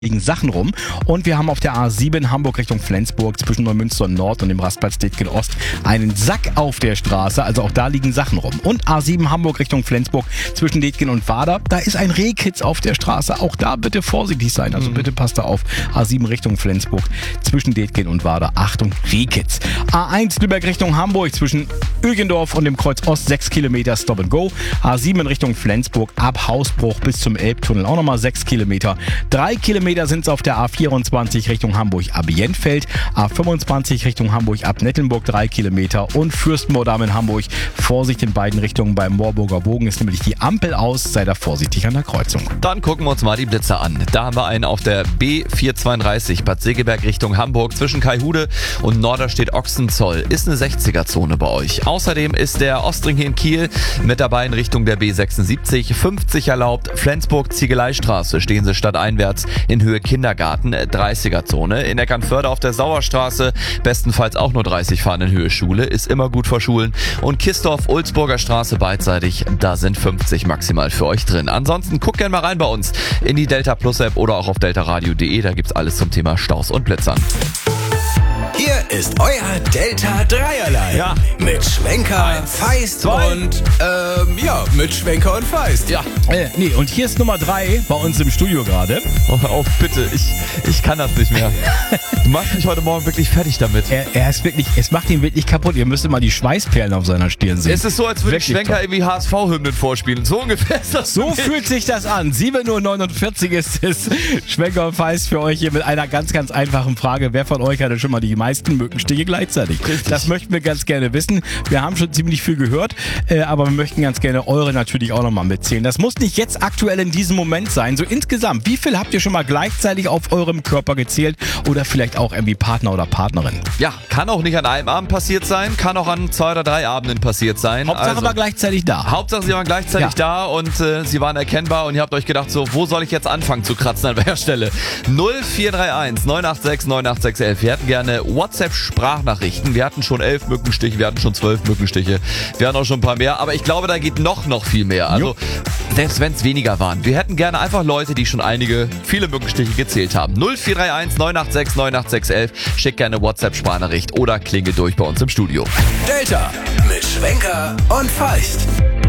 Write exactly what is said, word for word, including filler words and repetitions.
liegen Sachen rum. Und wir haben auf der A sieben Hamburg Richtung Flensburg zwischen Neumünster Nord und dem Rastplatz Detgen Ost einen Sack auf der Straße. Also auch da liegen Sachen rum. Und A sieben Hamburg Richtung Flensburg zwischen Detgen und Wader. Da ist ein Rehkitz auf der Straße. Auch da bitte vorsichtig sein. Also mhm. bitte passt da auf. A sieben Richtung Flensburg zwischen Detgen und Wader. Achtung, Rehkitz. A eins Lübeck Richtung Hamburg zwischen Ögendorf und dem Kreuz Ost sechs Kilometer Stop and Go. A sieben in Richtung Flensburg ab Hausbruch bis zum Elbtunnel auch nochmal sechs Kilometer. drei Kilometer sind es auf der A vierundzwanzig Richtung Hamburg ab Jenfeld, A fünfundzwanzig Richtung Hamburg ab Nettelnburg drei Kilometer und Fürstenmoordamm in Hamburg. Vorsicht in beiden Richtungen beim Moorburger Bogen ist nämlich die Ampel aus, sei da vorsichtig an der Kreuzung. Dann gucken wir uns mal die Blitze an. Da haben wir einen auf der B vierhundertzweiunddreißig Bad Segeberg Richtung Hamburg zwischen Kaihude und Norderstedt Ochsenzoll. Ist eine sechziger-Zone bei euch. Außerdem ist der Ostring hier in Kiel mit dabei in Richtung der B sechsundsiebzig, fünfzig erlaubt. Flensburg Ziegeleistraße stehen sie stadteinwärts in Höhe Kindergarten, dreißiger-Zone. In Eckernförde auf der Sauerstraße, bestenfalls auch nur dreißig fahren in Höhe Schule, ist immer gut vor Schulen. Und Kistorf, Ulzburger Straße beidseitig, da sind fünfzig maximal für euch drin. Ansonsten guckt gerne mal rein bei uns in die Delta Plus App oder auch auf deltaradio punkt de, da gibt's alles zum Thema Staus und Blitzern. Hier ist euer Delta Dreierlei. Ja. Mit Schwenker, Eins, Feist zwei. und, ähm, ja, mit Schwenker und Feist. Ja. Äh, nee, und hier ist Nummer drei bei uns im Studio gerade. Oh, hör auf, bitte, ich, ich kann das nicht mehr. Du machst mich heute Morgen wirklich fertig damit. Er, er ist wirklich, es macht ihn wirklich kaputt. Ihr müsst mal die Schweißperlen auf seiner Stirn sehen. Es ist so, als würde Wirklich Schwenker top. irgendwie H S V-Hymnen vorspielen. So ungefähr ist das. So fühlt sich das an. sieben Uhr neunundvierzig ist es. Schwenker und Feist für euch hier mit einer ganz, ganz einfachen Frage. Wer von euch hatte schon mal die meisten Mückenstiche gleichzeitig? Richtig. Das möchten wir ganz gerne wissen. Wir haben schon ziemlich viel gehört, äh, aber wir möchten ganz gerne eure natürlich auch nochmal mitzählen. Das muss nicht jetzt aktuell in diesem Moment sein. So insgesamt, wie viel habt ihr schon mal gleichzeitig auf eurem Körper gezählt? Oder vielleicht auch irgendwie Partner oder Partnerin? Ja, kann auch nicht an einem Abend passiert sein, kann auch an zwei oder drei Abenden passiert sein. Hauptsache Also, war gleichzeitig da. Hauptsache, sie waren gleichzeitig Ja. da und äh, sie waren erkennbar und ihr habt euch gedacht, so, wo soll ich jetzt anfangen zu kratzen, an welcher Stelle? null vier drei eins neun acht sechs neun acht sechs elf. Wir hatten gerne WhatsApp-Sprachnachrichten. Wir hatten schon elf Mückenstiche, wir hatten schon zwölf Mückenstiche. Wir hatten auch schon ein paar mehr, aber ich glaube, da geht noch, noch viel mehr. Also, Jo. selbst wenn es weniger waren. Wir hätten gerne einfach Leute, die schon einige, viele Mückenstiche gezählt haben. null vier drei eins neun acht sechs neun acht sechs elf. Schickt gerne WhatsApp-Sprachnachricht oder klingelt durch bei uns im Studio. Delta mit Schwenker und Feist.